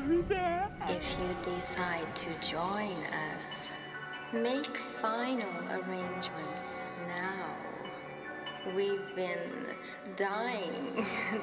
If you decide to join us, make final arrangements now. We've been dying